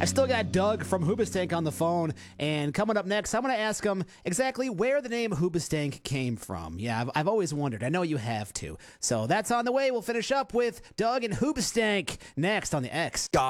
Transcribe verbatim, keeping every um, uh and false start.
I still got Doug from Hoobastank on the phone, and coming up next, I'm going to ask him exactly where the name Hoobastank came from. Yeah, I've, I've always wondered. I know you have too. So that's on the way. We'll finish up with Doug and Hoobastank next on the X.